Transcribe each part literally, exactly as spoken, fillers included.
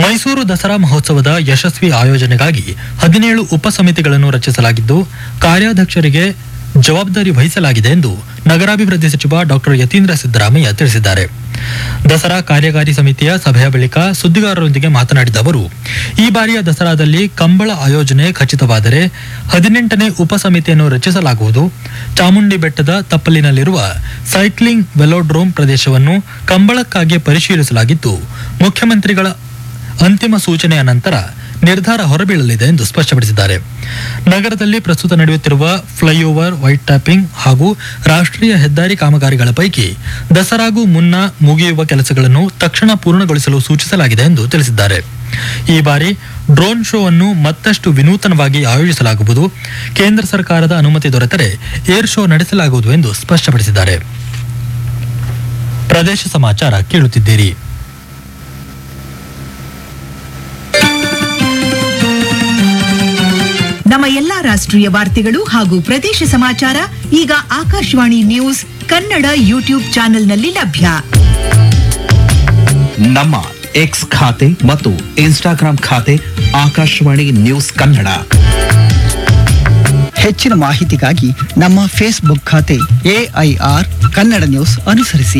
ಮೈಸೂರು ದಸರಾ ಮಹೋತ್ಸವದ ಯಶಸ್ವಿ ಆಯೋಜನೆಗಾಗಿ ಹದಿನೇಳು ಉಪಸಮಿತಿಗಳನ್ನು ರಚಿಸಲಾಗಿದ್ದು ಕಾರ್ಯಾಧ್ಯಕ್ಷರಿಗೆ ಜವಾಬ್ದಾರಿ ವಹಿಸಲಾಗಿದೆ ಎಂದು ನಗರಾಭಿವೃದ್ಧಿ ಸಚಿವ ಡಾಕ್ಟರ್ ಯತೀಂದ್ರ ಸಿದ್ದರಾಮಯ್ಯ ತಿಳಿಸಿದ್ದಾರೆ. ದಸರಾ ಕಾರ್ಯಕಾರಿ ಸಮಿತಿಯ ಸಭೆಯ ಬಳಿಕ ಸುದ್ದಿಗಾರರೊಂದಿಗೆ ಮಾತನಾಡಿದ ಅವರು, ಈ ಬಾರಿಯ ದಸರಾದಲ್ಲಿ ಕಂಬಳ ಆಯೋಜನೆ ಖಚಿತವಾದರೆ ಹದಿನೆಂಟನೇ ಉಪಸಮಿತಿಯನ್ನು ರಚಿಸಲಾಗುವುದು. ಚಾಮುಂಡಿ ಬೆಟ್ಟದ ತಪ್ಪಲಿನಲ್ಲಿರುವ ಸೈಕ್ಲಿಂಗ್ ವೆಲೋಡ್ರೋಮ್ ಪ್ರದೇಶವನ್ನು ಕಂಬಳಕ್ಕಾಗಿ ಪರಿಶೀಲಿಸಲಾಗಿದ್ದು ಮುಖ್ಯಮಂತ್ರಿಗಳ ಅಂತಿಮ ಸೂಚನೆಯ ನಂತರ ನಿರ್ಧಾರ ಹೊರಬೀಳಲಿದೆ ಎಂದು ಸ್ಪಷ್ಟಪಡಿಸಿದ್ದಾರೆ. ನಗರದಲ್ಲಿ ಪ್ರಸ್ತುತ ನಡೆಯುತ್ತಿರುವ ಫ್ಲೈಓವರ್, ವೈಟ್ ಟ್ಯಾಪಿಂಗ್ ಹಾಗೂ ರಾಷ್ಟ್ರೀಯ ಹೆದ್ದಾರಿ ಕಾಮಗಾರಿಗಳ ಪೈಕಿ ದಸರಾಗೂ ಮುನ್ನ ಮುಗಿಯುವ ಕೆಲಸಗಳನ್ನು ತಕ್ಷಣ ಪೂರ್ಣಗೊಳಿಸಲು ಸೂಚಿಸಲಾಗಿದೆ ಎಂದು ತಿಳಿಸಿದ್ದಾರೆ. ಈ ಬಾರಿ ಡ್ರೋನ್ ಶೋ ಅನ್ನು ಮತ್ತಷ್ಟು ವಿನೂತನವಾಗಿ ಆಯೋಜಿಸಲಾಗುವುದು. ಕೇಂದ್ರ ಸರ್ಕಾರದ ಅನುಮತಿ ದೊರೆತರೆ ಏರ್ ಶೋ ನಡೆಸಲಾಗುವುದು ಎಂದು ಸ್ಪಷ್ಟಪಡಿಸಿದ್ದಾರೆ. ಪ್ರದೇಶ ಸಮಾಚಾರ ಕೇಳುತ್ತಿದ್ದೀರಿ. ನಮ್ಮ ಎಲ್ಲಾ ರಾಷ್ಟ್ರೀಯ ವಾರ್ತೆಗಳು ಹಾಗೂ ಪ್ರದೇಶ ಸಮಾಚಾರ ಈಗ ಆಕಾಶವಾಣಿ ನ್ಯೂಸ್ ಕನ್ನಡ ಯೂಟ್ಯೂಬ್ ಚಾನೆಲ್ನಲ್ಲಿ ಲಭ್ಯ. ನಮ್ಮ ಎಕ್ಸ್ ಖಾತೆ ಮತ್ತು ಇನ್ಸ್ಟಾಗ್ರಾಂ ಖಾತೆ ಆಕಾಶವಾಣಿ ನ್ಯೂಸ್ ಕನ್ನಡ. ಹೆಚ್ಚಿನ ಮಾಹಿತಿಗಾಗಿ ನಮ್ಮ ಫೇಸ್ಬುಕ್ ಖಾತೆ ಎಐಆರ್ ಕನ್ನಡ ನ್ಯೂಸ್ ಅನುಸರಿಸಿ.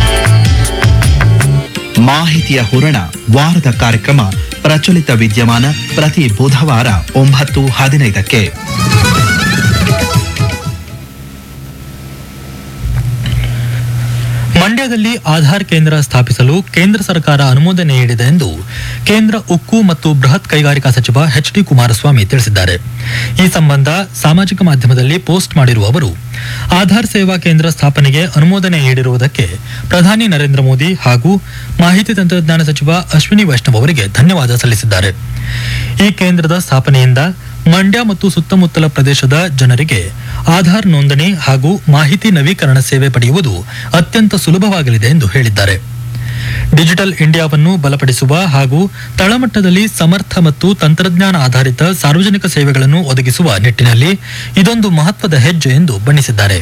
ಮಾಹಿತಿಯ ಹೂರಣ ವಾರದ ಕಾರ್ಯಕ್ರಮ ಪ್ರಚಲಿತ ವಿದ್ಯಮಾನ ಪ್ರತಿ ಬುಧವಾರ ಒಂಬತ್ತು ಹದಿನೈದಕ್ಕೆ. ಮಂಡ್ಯದಲ್ಲಿ ಆಧಾರ್ ಕೇಂದ್ರ ಸ್ಥಾಪಿಸಲು ಕೇಂದ್ರ ಸರ್ಕಾರ ಅನುಮೋದನೆ ನೀಡಿದೆ ಎಂದು ಕೇಂದ್ರ ಉಕ್ಕು ಮತ್ತು ಬೃಹತ್ ಕೈಗಾರಿಕಾ ಸಚಿವ ಎಚ್ ಡಿ ಕುಮಾರಸ್ವಾಮಿ ತಿಳಿಸಿದ್ದಾರೆ. ಈ ಸಂಬಂಧ ಸಾಮಾಜಿಕ ಮಾಧ್ಯಮದಲ್ಲಿ ಪೋಸ್ಟ್ ಮಾಡಿರುವ ಅವರು, ಆಧಾರ್ ಸೇವಾ ಕೇಂದ್ರ ಸ್ಥಾಪನೆಗೆ ಅನುಮೋದನೆ ನೀಡಿರುವುದಕ್ಕೆ ಪ್ರಧಾನಿ ನರೇಂದ್ರ ಮೋದಿ ಹಾಗೂ ಮಾಹಿತಿ ತಂತ್ರಜ್ಞಾನ ಸಚಿವ ಅಶ್ವಿನಿ ವೈಷ್ಣವ್ ಅವರಿಗೆ ಧನ್ಯವಾದ ಸಲ್ಲಿಸಿದ್ದಾರೆ. ಈ ಕೇಂದ್ರದ ಸ್ಥಾಪನೆಯಿಂದ ಮಂಡ್ಯ ಮತ್ತು ಸುತ್ತಮುತ್ತಲ ಪ್ರದೇಶದ ಜನರಿಗೆ ಆಧಾರ್ ನೋಂದಣಿ ಹಾಗೂ ಮಾಹಿತಿ ನವೀಕರಣ ಸೇವೆ ಪಡೆಯುವುದು ಅತ್ಯಂತ ಸುಲಭವಾಗಲಿದೆ ಎಂದು ಹೇಳಿದ್ದಾರೆ. ಡಿಜಿಟಲ್ ಇಂಡಿಯಾವನ್ನು ಬಲಪಡಿಸುವ ಹಾಗೂ ತಳಮಟ್ಟದಲ್ಲಿ ಸಮರ್ಥ ಮತ್ತು ತಂತ್ರಜ್ಞಾನ ಆಧಾರಿತ ಸಾರ್ವಜನಿಕ ಸೇವೆಗಳನ್ನು ಒದಗಿಸುವ ನಿಟ್ಟಿನಲ್ಲಿ ಇದೊಂದು ಮಹತ್ವದ ಹೆಜ್ಜೆ ಎಂದು ಬಣ್ಣಿಸಿದ್ದಾರೆ.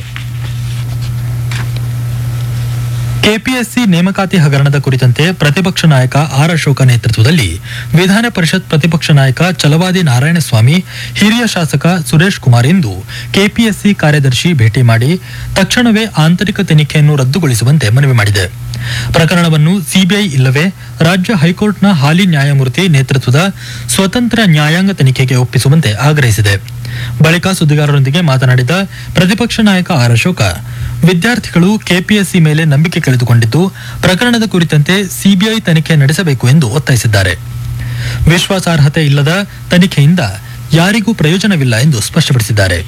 ಕೆಪಿಎಸ್ಸಿ ನೇಮಕಾತಿ ಹಗರಣದ ಕುರಿತಂತೆ ಪ್ರತಿಪಕ್ಷ ನಾಯಕ ಆರ್ ಅಶೋಕ ನೇತೃತ್ವದಲ್ಲಿ ವಿಧಾನ ಪರಿಷತ್ ಪ್ರತಿಪಕ್ಷ ನಾಯಕ ಛಲವಾದಿ ನಾರಾಯಣಸ್ವಾಮಿ, ಹಿರಿಯ ಶಾಸಕ ಸುರೇಶ್ ಕುಮಾರ್ ಇಂದು ಕೆಪಿಎಸ್ಸಿ ಕಾರ್ಯದರ್ಶಿ ಭೇಟಿ ಮಾಡಿ ತಕ್ಷಣವೇ ಆಂತರಿಕ ತನಿಖೆಯನ್ನು ರದ್ದುಗೊಳಿಸುವಂತೆ ಮನವಿ ಮಾಡಿದೆ. ಪ್ರಕರಣವನ್ನು ಸಿಬಿಐ ಇಲ್ಲವೇ ರಾಜ್ಯ ಹೈಕೋರ್ಟ್ನ ಹಾಲಿ ನ್ಯಾಯಮೂರ್ತಿ ನೇತೃತ್ವದ ಸ್ವತಂತ್ರ ನ್ಯಾಯಾಂಗ ತನಿಖೆಗೆ ಒಪ್ಪಿಸುವಂತೆ ಆಗ್ರಹಿಸಿದೆ. ಬಳಿಕ ಸುದ್ದಿಗಾರರೊಂದಿಗೆ ಮಾತನಾಡಿದ ಪ್ರತಿಪಕ್ಷ ನಾಯಕ ಆರ್ ಅಶೋಕ, ವಿದ್ಯಾರ್ಥಿಗಳು ಕೆಪಿಎಸ್ಸಿ ಮೇಲೆ ನಂಬಿಕೆ ಕಳೆದುಕೊಂಡಿದ್ದು ಪ್ರಕರಣದ ಕುರಿತಂತೆ ಸಿಬಿಐ ತನಿಖೆ ನಡೆಸಬೇಕು ಎಂದು ಒತ್ತಾಯಿಸಿದ್ದಾರೆ. ವಿಶ್ವಾಸಾರ್ಹತೆ ಇಲ್ಲದ ತನಿಖೆಯಿಂದ ಯಾರಿಗೂ ಪ್ರಯೋಜನವಿಲ್ಲ ಎಂದು ಸ್ಪಷ್ಟಪಡಿಸಿದ್ದಾರೆ.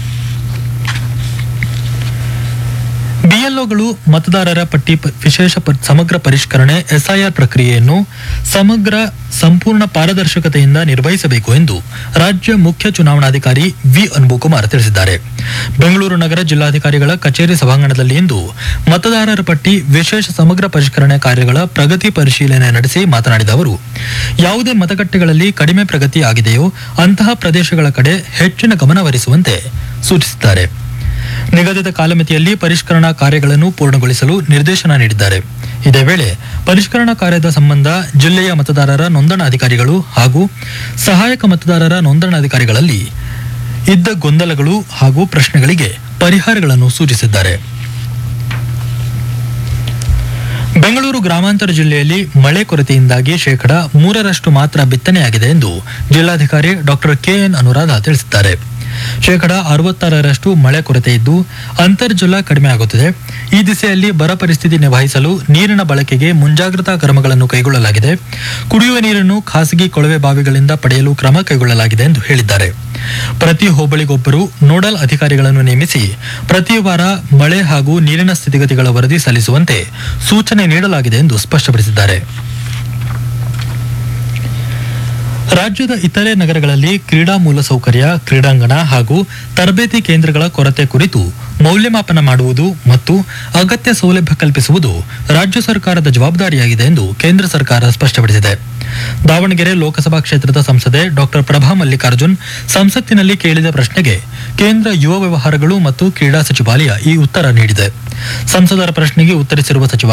ಬಿಎಲ್ಒಗಳು ಮತದಾರರ ಪಟ್ಟಿ ವಿಶೇಷ ಸಮಗ್ರ ಪರಿಷ್ಕರಣೆ ಎಸ್ಐಆರ್ ಪ್ರಕ್ರಿಯೆಯನ್ನು ಸಮಗ್ರ ಸಂಪೂರ್ಣ ಪಾರದರ್ಶಕತೆಯಿಂದ ನಿರ್ವಹಿಸಬೇಕು ಎಂದು ರಾಜ್ಯ ಮುಖ್ಯ ಚುನಾವಣಾಧಿಕಾರಿ ವಿ ಅನ್ಬುಕುಮಾರ್ ತಿಳಿಸಿದ್ದಾರೆ. ಬೆಂಗಳೂರು ನಗರ ಜಿಲ್ಲಾಧಿಕಾರಿಗಳ ಕಚೇರಿ ಸಭಾಂಗಣದಲ್ಲಿ ಇಂದು ಮತದಾರರ ಪಟ್ಟಿ ವಿಶೇಷ ಸಮಗ್ರ ಪರಿಷ್ಕರಣೆ ಕಾರ್ಯಗಳ ಪ್ರಗತಿ ಪರಿಶೀಲನೆ ನಡೆಸಿ ಮಾತನಾಡಿದ ಅವರು, ಯಾವುದೇ ಮತಗಟ್ಟೆಗಳಲ್ಲಿ ಕಡಿಮೆ ಪ್ರಗತಿ ಆಗಿದೆಯೋ ಅಂತಹ ಪ್ರದೇಶಗಳ ಕಡೆ ಹೆಚ್ಚಿನ ಗಮನಹರಿಸುವಂತೆ ಸೂಚಿಸಿದ್ದಾರೆ. ನಿಗದಿತ ಕಾಲಮಿತಿಯಲ್ಲಿ ಪರಿಷ್ಕರಣಾ ಕಾರ್ಯಗಳನ್ನು ಪೂರ್ಣಗೊಳಿಸಲು ನಿರ್ದೇಶನ ನೀಡಿದ್ದಾರೆ. ಇದೇ ವೇಳೆ ಪರಿಷ್ಕರಣಾ ಕಾರ್ಯದ ಸಂಬಂಧ ಜಿಲ್ಲೆಯ ಮತದಾರರ ನೋಂದಣಾಧಿಕಾರಿಗಳು ಹಾಗೂ ಸಹಾಯಕ ಮತದಾರರ ನೋಂದಣಾಧಿಕಾರಿಗಳಲ್ಲಿ ಇದ್ದ ಗೊಂದಲಗಳು ಹಾಗೂ ಪ್ರಶ್ನೆಗಳಿಗೆ ಪರಿಹಾರಗಳನ್ನು ಸೂಚಿಸಿದ್ದಾರೆ. ಬೆಂಗಳೂರು ಗ್ರಾಮಾಂತರ ಜಿಲ್ಲೆಯಲ್ಲಿ ಮಳೆ ಕೊರತೆಯಿಂದಾಗಿ ಶೇಕಡಾ ಮೂರರಷ್ಟು ಮಾತ್ರ ಬಿತ್ತನೆಯಾಗಿದೆ ಎಂದು ಜಿಲ್ಲಾಧಿಕಾರಿ ಡಾಕ್ಟರ್ ಕೆಎನ್ ಅನುರಾಧ ತಿಳಿಸಿದ್ದಾರೆ. ಶೇಕಡಾ ಅರವತ್ತಾರರಷ್ಟು ಮಳೆ ಕೊರತೆ ಇದ್ದು ಅಂತರ್ಜಲ ಕಡಿಮೆ ಆಗುತ್ತಿದೆ. ಈ ದಿಸೆಯಲ್ಲಿ ಬರ ಪರಿಸ್ಥಿತಿ ನಿಭಾಯಿಸಲು ನೀರಿನ ಬಳಕೆಗೆ ಮುಂಜಾಗ್ರತಾ ಕ್ರಮಗಳನ್ನು ಕೈಗೊಳ್ಳಲಾಗಿದೆ. ಕುಡಿಯುವ ನೀರನ್ನು ಖಾಸಗಿ ಕೊಳವೆ ಬಾವಿಗಳಿಂದ ಪಡೆಯಲು ಕ್ರಮ ಕೈಗೊಳ್ಳಲಾಗಿದೆ ಎಂದು ಹೇಳಿದ್ದಾರೆ. ಪ್ರತಿ ಹೋಬಳಿಗೊಬ್ಬರು ನೋಡಲ್ ಅಧಿಕಾರಿಗಳನ್ನು ನೇಮಿಸಿ ಪ್ರತಿ ವಾರ ಮಳೆ ಹಾಗೂ ನೀರಿನ ಸ್ಥಿತಿಗತಿಗಳ ವರದಿ ಸಲ್ಲಿಸುವಂತೆ ಸೂಚನೆ ನೀಡಲಾಗಿದೆ ಎಂದು ಸ್ಪಷ್ಟಪಡಿಸಿದ್ದಾರೆ. ರಾಜ್ಯದ ಇತರೆ ನಗರಗಳಲ್ಲಿ ಕ್ರೀಡಾ ಮೂಲಸೌಕರ್ಯ, ಕ್ರೀಡಾಂಗಣ ಹಾಗೂ ತರಬೇತಿ ಕೇಂದ್ರಗಳ ಕೊರತೆ ಕುರಿತು ಮೌಲ್ಯಮಾಪನ ಮಾಡುವುದು ಮತ್ತು ಅಗತ್ಯ ಸೌಲಭ್ಯ ಕಲ್ಪಿಸುವುದು ರಾಜ್ಯ ಸರ್ಕಾರದ ಜವಾಬ್ದಾರಿಯಾಗಿದೆ ಎಂದು ಕೇಂದ್ರ ಸರ್ಕಾರ ಸ್ಪಷ್ಟಪಡಿಸಿದೆ. ದಾವಣಗೆರೆ ಲೋಕಸಭಾ ಕ್ಷೇತ್ರದ ಸಂಸದೆ ಡಾಕ್ಟರ್ ಪ್ರಭಾ ಮಲ್ಲಿಕಾರ್ಜುನ್ ಸಂಸತ್ತಿನಲ್ಲಿ ಕೇಳಿದ ಪ್ರಶ್ನೆಗೆ ಕೇಂದ್ರ ಯುವ ವ್ಯವಹಾರಗಳು ಮತ್ತು ಕ್ರೀಡಾ ಸಚಿವಾಲಯ ಈ ಉತ್ತರ ನೀಡಿದೆ. ಸಂಸದರ ಪ್ರಶ್ನೆಗೆ ಉತ್ತರಿಸಿರುವ ಸಚಿವ